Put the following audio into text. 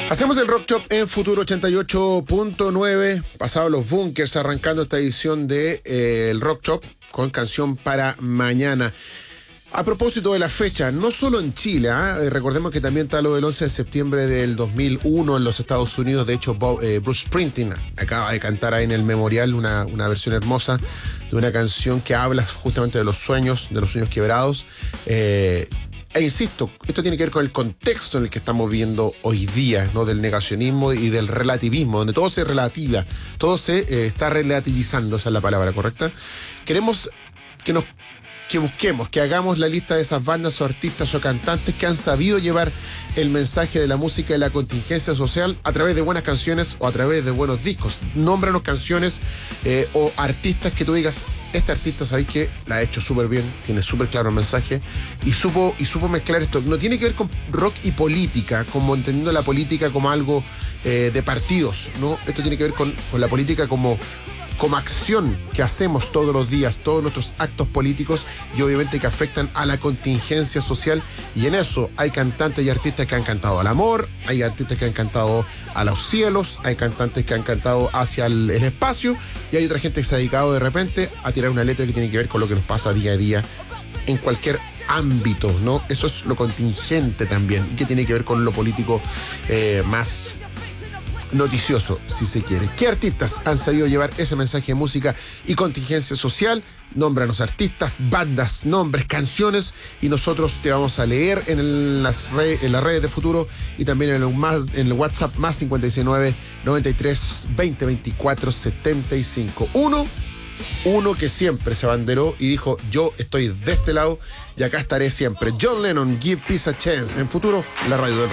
Hacemos el Rock Shop en Futuro 88.9, pasado los bunkers, arrancando esta edición de el Rock Shop con canción para mañana. A propósito de la fecha, no solo en Chile, recordemos que también está lo del 11 de septiembre del 2001 en los Estados Unidos. De hecho, Bruce Springsteen acaba de cantar ahí en el memorial una versión hermosa de una canción que habla justamente de los sueños quebrados. E insisto, esto tiene que ver con el contexto en el que estamos viviendo hoy día, ¿no? Del negacionismo y del relativismo, donde todo se relativa, todo se está relativizando, esa es la palabra correcta. Queremos que busquemos, que hagamos la lista de esas bandas o artistas o cantantes que han sabido llevar el mensaje de la música y la contingencia social a través de buenas canciones o a través de buenos discos. Nómbranos canciones o artistas que tú digas, este artista, sabéis que la ha hecho súper bien, tiene súper claro el mensaje y supo mezclar esto. No tiene que ver con rock y política, como entendiendo la política como algo de partidos, ¿no? Esto tiene que ver con la política como acción que hacemos todos los días, todos nuestros actos políticos y obviamente que afectan a la contingencia social, y en eso hay cantantes y artistas que han cantado al amor, hay artistas que han cantado a los cielos, hay cantantes que han cantado hacia el espacio y hay otra gente que se ha dedicado de repente a tirar una letra que tiene que ver con lo que nos pasa día a día en cualquier ámbito, ¿no? Eso es lo contingente también y que tiene que ver con lo político más noticioso, si se quiere. ¿Qué artistas han sabido llevar ese mensaje de música y contingencia social? Nómbranos artistas, bandas, nombres, canciones, y nosotros te vamos a leer en las redes de Futuro y también en el WhatsApp más 569 93 20 24 75. Uno que siempre se abanderó y dijo: yo estoy de este lado y acá estaré siempre. John Lennon, Give Peace a Chance, en Futuro, la radio del